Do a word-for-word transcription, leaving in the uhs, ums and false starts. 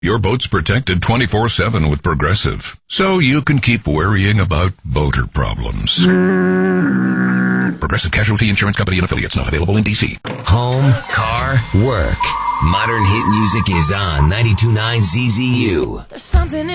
Your boat's protected twenty-four seven with Progressive, so you can keep worrying about boater problems. Progressive Casualty Insurance Company and Affiliates, not available in D C. Home, car, work. Modern hit music is on ninety-two point nine Z Z U. There's something